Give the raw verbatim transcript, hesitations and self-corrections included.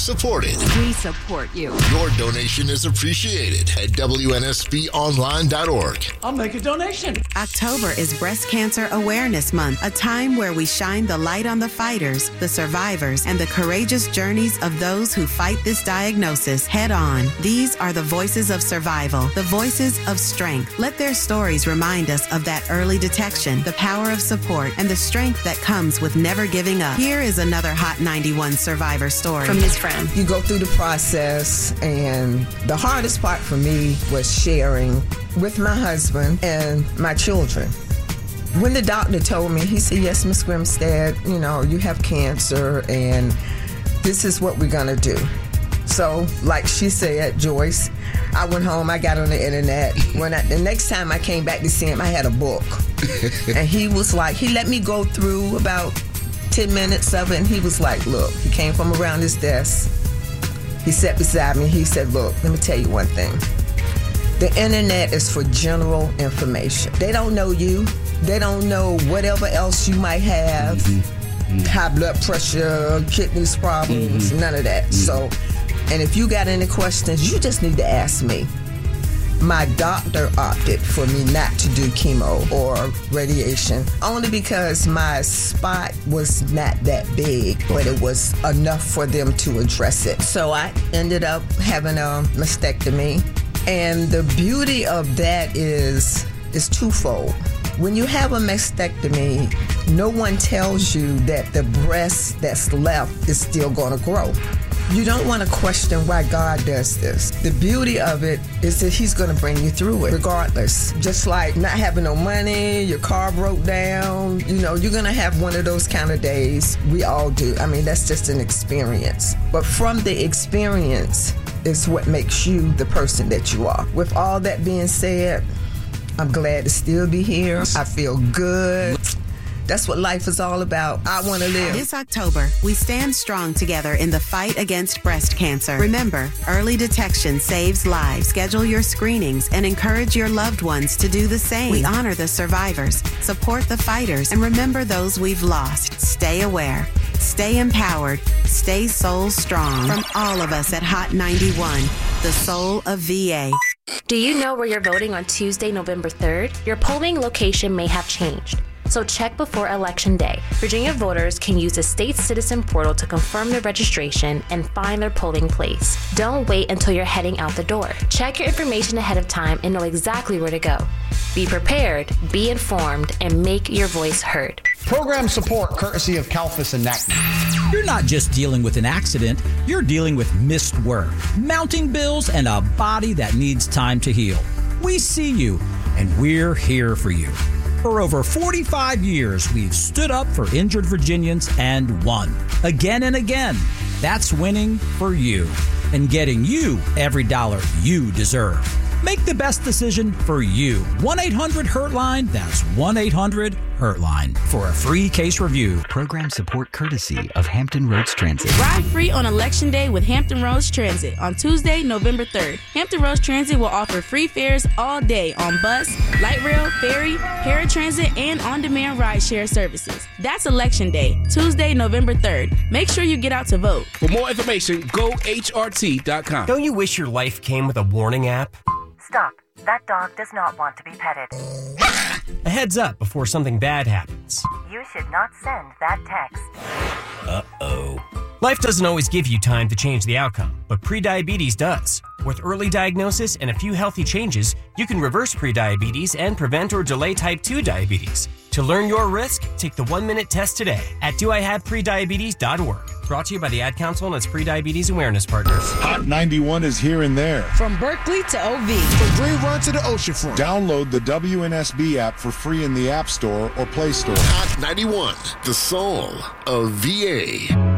supported. We support you. Your donation is appreciated at W N S B online dot org. I'll make a donation. October is Breast Cancer Awareness Month, a time where we shine the light on the fighters, the survivors, and the courageous journeys of those who fight this diagnosis head on. These are the voices of survival, the voices of strength. Let their stories remind us of that early detection, the power of support, and the strength that comes with never giving up. Here is another Hot ninety-one survivor story from his friend. You go through the process, and the hardest part for me was sharing with my husband and my children. When the doctor told me, he said, yes, Miss Grimstad, you know, you have cancer, and this is what we're going to do. So, like she said, Joyce, I went home, I got on the internet. When I, the next time I came back to see him, I had a book. And he was like, he let me go through about ten minutes of it, and he was like, look, he came from around his desk. He sat beside me, he said, look, let me tell you one thing. The internet is for general information. They don't know you. They don't know whatever else you might have. Mm-hmm. High blood pressure, kidneys problems, mm-hmm. none of that. Mm-hmm. So, and if you got any questions, you just need to ask me. My doctor opted for me not to do chemo or radiation, only because my spot was not that big, but it was enough for them to address it. So I ended up having a mastectomy. And the beauty of that is, is twofold. When you have a mastectomy, no one tells you that the breast that's left is still going to grow. You don't want to question why God does this. The beauty of it is that he's going to bring you through it regardless. Just like not having no money, your car broke down, you know, you're going to have one of those kind of days. We all do. I mean, that's just an experience. But from the experience is what makes you the person that you are. With all that being said, I'm glad to still be here. I feel good. That's what life is all about. I want to live. This October, we stand strong together in the fight against breast cancer. Remember, early detection saves lives. Schedule your screenings and encourage your loved ones to do the same. We honor the survivors, support the fighters, and remember those we've lost. Stay aware, stay empowered, stay soul strong. From all of us at Hot ninety-one, the soul of V A. Do you know where you're voting on Tuesday, November third? Your polling location may have changed, so check before Election Day. Virginia voters can use the state citizen portal to confirm their registration and find their polling place. Don't wait until you're heading out the door. Check your information ahead of time and know exactly where to go. Be prepared, be informed, and make your voice heard. Program support courtesy of Calphus and Nackman. You're not just dealing with an accident, you're dealing with missed work, mounting bills, and a body that needs time to heal. We see you, and we're here for you. For over forty-five years, we've stood up for injured Virginians and won. Again and again. That's winning for you and getting you every dollar you deserve. Make the best decision for you. one eight hundred hurt line, that's one eight hundred hurt line for a free case review. Program support courtesy of Hampton Roads Transit. Ride free on Election Day with Hampton Roads Transit on Tuesday, November third. Hampton Roads Transit will offer free fares all day on bus, light rail, ferry, paratransit, and on-demand rideshare services. That's Election Day, Tuesday, November third. Make sure you get out to vote. For more information, go H R T dot com. Don't you wish your life came with a warning app? Stop. That dog does not want to be petted. A heads up before something bad happens. You should not send that text. Uh-oh. Life doesn't always give you time to change the outcome, but prediabetes does. With early diagnosis and a few healthy changes, you can reverse prediabetes and prevent or delay type two diabetes. To learn your risk, take the one-minute test today at do I have prediabetes dot org. Brought to you by the Ad Council and its Prediabetes Awareness Partners. Hot ninety-one is here and there. From Berkeley to O V. From Greenville to the oceanfront. Download the W N S B app for free in the App Store or Play Store. Hot ninety-one, the soul of V A.